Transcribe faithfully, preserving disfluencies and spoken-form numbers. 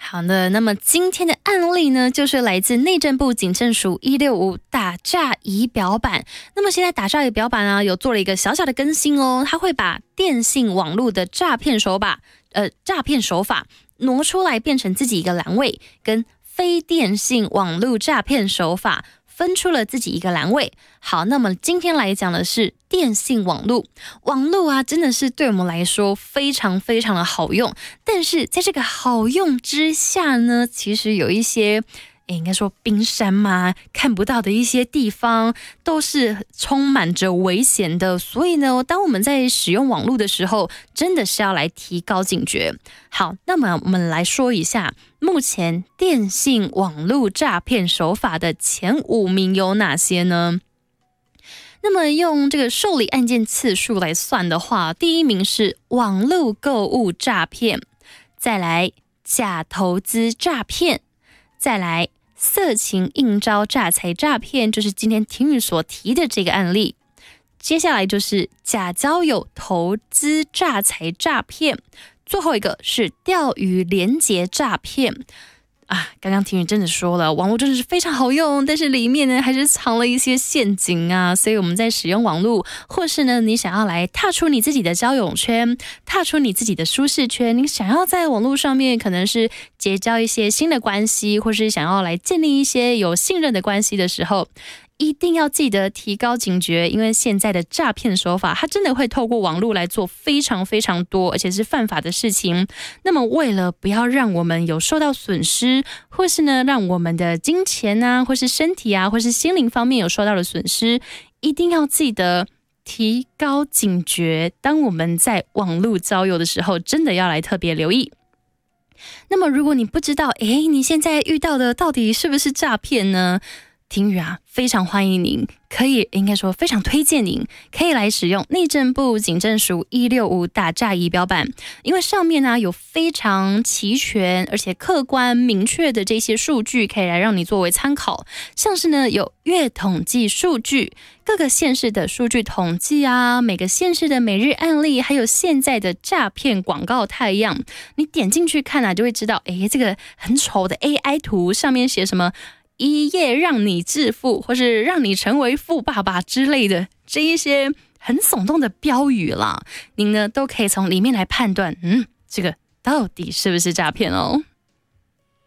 好的，那么今天的案例呢，就是来自内政部警政署一六五打诈仪表板。那么现在打诈仪表板啊，有做了一个小小的更新哦，它会把电信网络的诈骗手法，呃，诈骗手法挪出来，变成自己一个栏位，跟非电信网络诈骗手法分出了自己一个栏位。好，那么今天来讲的是电信网络。网络啊，真的是对我们来说非常非常的好用，但是在这个好用之下呢，其实有一些应该说冰山嘛，看不到的一些地方都是充满着危险的。所以呢，当我们在使用网络的时候，真的是要来提高警觉。好，那么我们来说一下目前电信网络诈骗手法的前五名有哪些呢？那么用这个受理案件次数来算的话，第一名是网络购物诈骗，再来假投资诈骗，再来色情应招诈财诈骗，就是今天庭宇所提的这个案例。接下来就是假交友投资诈财诈骗，最后一个是钓鱼连结诈骗。啊，刚刚庭宇真的说了，网络真的是非常好用，但是里面呢还是藏了一些陷阱啊。所以我们在使用网络，或是呢你想要来踏出你自己的交友圈，踏出你自己的舒适圈，你想要在网络上面可能是结交一些新的关系，或是想要来建立一些有信任的关系的时候，一定要记得提高警觉，因为现在的诈骗手法它真的会透过网络来做非常非常多而且是犯法的事情。那么为了不要让我们有受到损失，或是呢让我们的金钱啊或是身体啊或是心灵方面有受到的损失，一定要记得提高警觉。当我们在网络交友的时候，真的要来特别留意。那么如果你不知道诶你现在遇到的到底是不是诈骗呢，庭宇啊，非常欢迎您，可以应该说非常推荐您可以来使用内政部警政署一六五打诈仪表板，因为上面呢有非常齐全而且客观明确的这些数据，可以来让你作为参考。像是呢有月统计数据，各个县市的数据统计啊，每个县市的每日案例，还有现在的诈骗广告太阳，你点进去看啊，就会知道，诶，这个很丑的 A I 图上面写什么一夜让你致富，或是让你成为富爸爸之类的这一些很耸动的标语啦，您呢都可以从里面来判断，嗯，这个到底是不是诈骗哦。